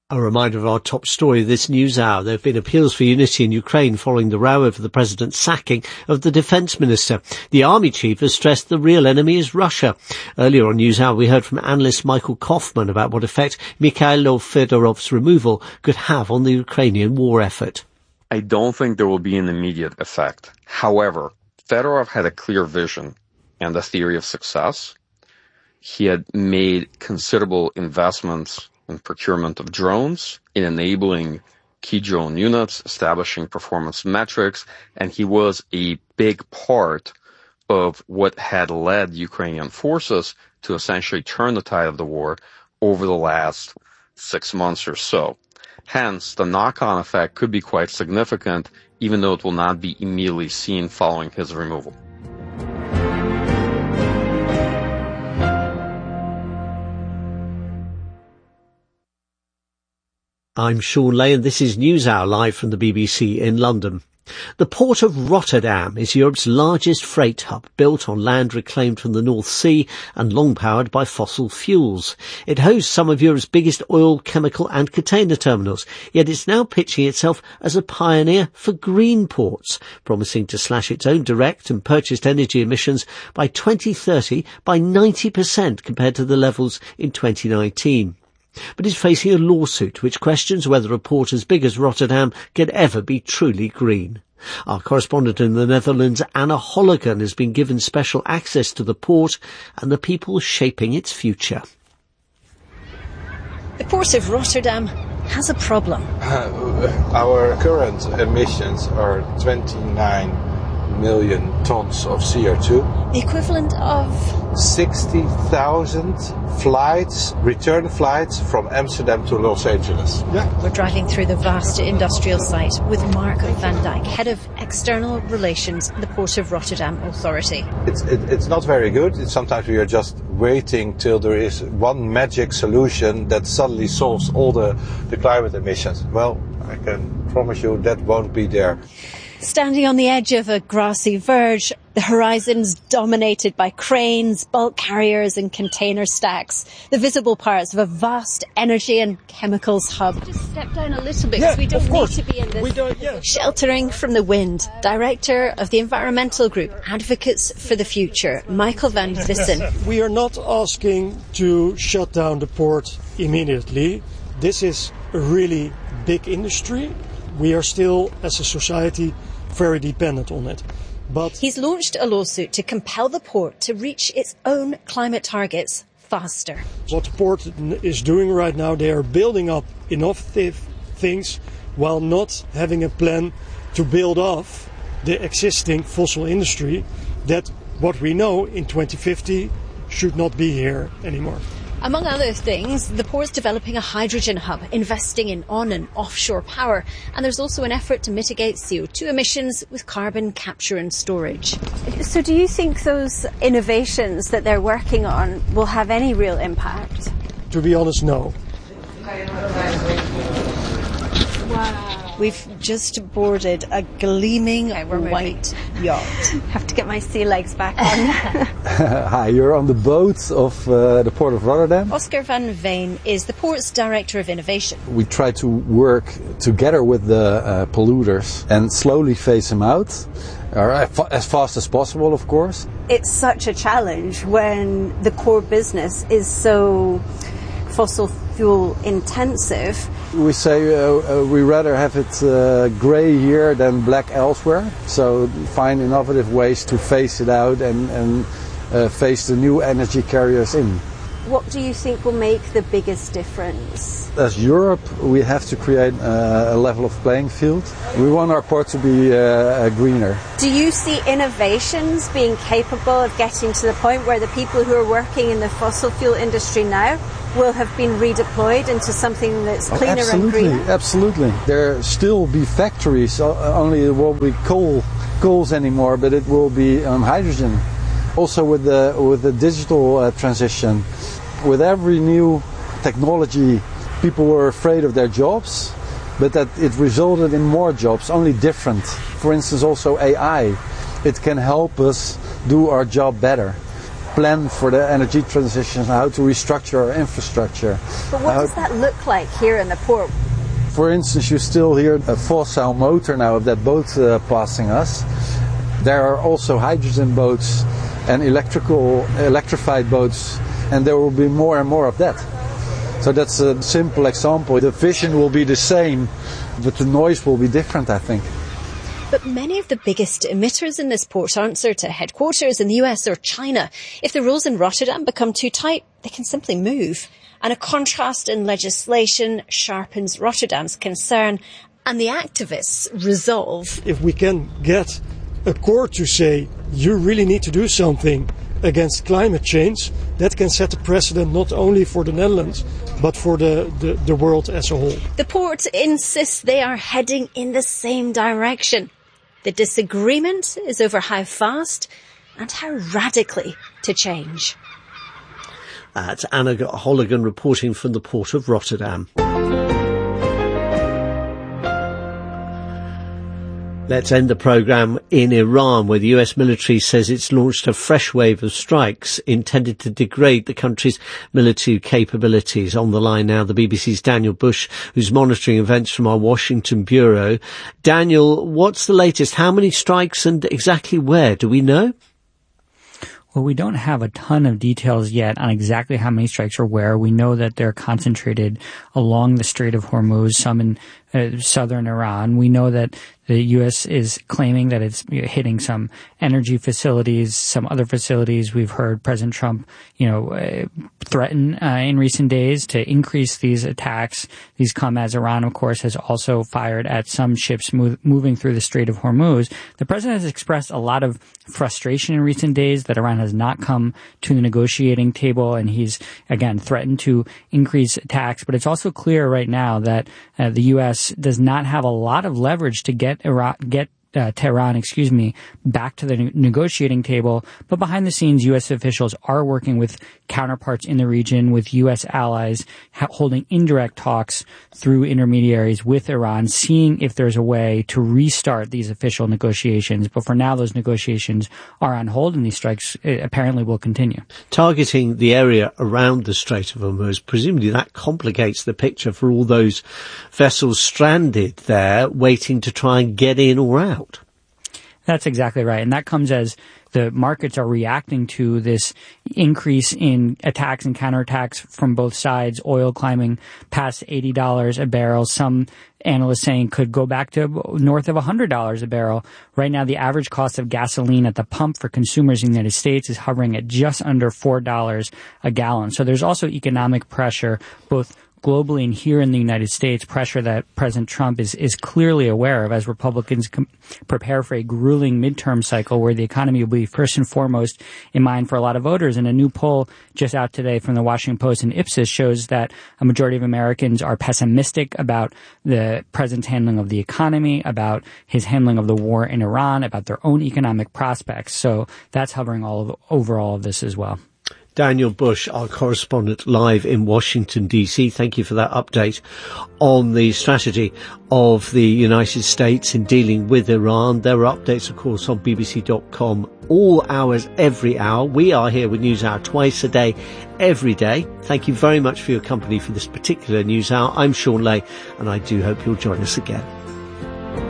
A reminder of our top story this news hour. There have been appeals for unity in Ukraine following the row over the president's sacking of the defence minister. The army chief has stressed the real enemy is Russia. Earlier on News Hour, we heard from analyst Michael Kaufman about what effect Mikhailo Fedorov's removal could have on the Ukrainian war effort. I don't think there will be an immediate effect. However, Fedorov had a clear vision and a theory of success. He had made considerable investments in procurement of drones, in enabling key drone units, establishing performance metrics, and he was a big part of what had led Ukrainian forces to essentially turn the tide of the war over the last 6 months or so. Hence, the knock-on effect could be quite significant, even though it will not be immediately seen following his removal. I'm Sean Lay and this is News Hour live from the BBC in London. The port of Rotterdam is Europe's largest freight hub, built on land reclaimed from the North Sea and long powered by fossil fuels. It hosts some of Europe's biggest oil, chemical and container terminals, yet it's now pitching itself as a pioneer for green ports, promising to slash its own direct and purchased energy emissions by 2030 by 90% compared to the levels in 2019. But is facing a lawsuit which questions whether a port as big as Rotterdam can ever be truly green. Our correspondent in the Netherlands, Anna Holligan, has been given special access to the port and the people shaping its future. The port of Rotterdam has a problem. Our current emissions are 29 million tons of CO2. The equivalent of 60,000 flights, return flights from Amsterdam to Los Angeles. We're driving through the vast industrial site with Mark van Dijk, head of external relations at the Port of Rotterdam Authority. It's not very good. Sometimes we are just waiting till there is one magic solution that suddenly solves all the climate emissions. Well, I can promise you that won't be there. Standing on the edge of a grassy verge, the horizon's dominated by cranes, bulk carriers and container stacks, the visible parts of a vast energy and chemicals hub. Just step down a little bit because we don't need to be in this. Sheltering from the wind, director of the environmental group Advocates for the Future, Michael van Vissen. We are not asking to shut down the port immediately. This is a really big industry. We are still, as a society, very dependent on it. But he's launched a lawsuit to compel the port to reach its own climate targets faster. What the port is doing right now, they are building up innovative things while not having a plan to build off the existing fossil industry that, what we know, in 2050 should not be here anymore. Among other things, the port's developing a hydrogen hub, investing in on- and offshore power, and there's also an effort to mitigate CO2 emissions with carbon capture and storage. So do you think those innovations that they're working on will have any real impact? To be honest, no. Wow. We've just boarded a gleaming white yacht. Have to get my sea legs back on. Hi, you're on the boat of the Port of Rotterdam. Oscar van Veen is the port's director of innovation. We try to work together with the polluters and slowly phase them out, as fast as possible, of course. It's such a challenge when the core business is so fossil fuel intensive. We say we rather have it grey here than black elsewhere. So find innovative ways to phase it out and phase the new energy carriers in. What do you think will make the biggest difference? As Europe, we have to create a level of playing field. We want our port to be greener. Do you see innovations being capable of getting to the point where the people who are working in the fossil fuel industry now will have been redeployed into something that's cleaner and greener? Absolutely. There still be factories, only it won't be coals anymore, but it will be hydrogen. Also with the digital transition, with every new technology, people were afraid of their jobs, but that it resulted in more jobs, only different. For instance, also AI. It can help us do our job better. plan for the energy transition, how to restructure our infrastructure. But what does that look like here in the port? For instance, you still hear a fossil motor now of that boat passing us. There are also hydrogen boats and electrified boats, and there will be more and more of that. So that's a simple example. The vision will be the same, but the noise will be different, I think. But many of the biggest emitters in this port answer to headquarters in the US or China. If the rules in Rotterdam become too tight, they can simply move. And a contrast in legislation sharpens Rotterdam's concern and the activists' resolve. If we can get a court to say, you really need to do something against climate change, that can set a precedent not only for the Netherlands, but for the world as a whole. The port insists they are heading in the same direction. The disagreement is over how fast and how radically to change. That's Anna Holligan reporting from the Port of Rotterdam. Let's end the programme in Iran, where the US military says it's launched a fresh wave of strikes intended to degrade the country's military capabilities. On the line now, the BBC's Daniel Bush, who's monitoring events from our Washington bureau. Daniel, what's the latest? How many strikes and exactly where? Do we know? Well, we don't have a ton of details yet on exactly how many strikes or where. We know that they're concentrated along the Strait of Hormuz, some in southern Iran. We know that the U.S. is claiming that it's hitting some energy facilities, some other facilities. We've heard President Trump, threaten in recent days to increase these attacks. These come as Iran, of course, has also fired at some ships moving through the Strait of Hormuz. The president has expressed a lot of frustration in recent days that Iran has not come to the negotiating table, and he's, again, threatened to increase attacks. But it's also clear right now that the U.S. does not have a lot of leverage to get Tehran, back to the negotiating table. But behind the scenes, U.S. officials are working with counterparts in the region, with U.S. allies, holding indirect talks through intermediaries with Iran, seeing if there's a way to restart these official negotiations. But for now, those negotiations are on hold, and these strikes apparently will continue. Targeting the area around the Strait of Hormuz, presumably that complicates the picture for all those vessels stranded there, waiting to try and get in or out. That's exactly right. And that comes as the markets are reacting to this increase in attacks and counterattacks from both sides, oil climbing past $80 a barrel. Some analysts saying could go back to north of $100 a barrel. Right now, the average cost of gasoline at the pump for consumers in the United States is hovering at just under $4 a gallon. So there's also economic pressure, both globally and here in the United States, pressure that President Trump is clearly aware of as Republicans prepare for a grueling midterm cycle where the economy will be first and foremost in mind for a lot of voters. And a new poll just out today from the Washington Post and Ipsos shows that a majority of Americans are pessimistic about the president's handling of the economy, about his handling of the war in Iran, about their own economic prospects. So that's hovering over all of this as well. Daniel Bush, our correspondent live in Washington, D.C. Thank you for that update on the strategy of the United States in dealing with Iran. There are updates, of course, on bbc.com all hours, every hour. We are here with NewsHour twice a day, every day. Thank you very much for your company for this particular NewsHour. I'm Sean Lay, and I do hope you'll join us again.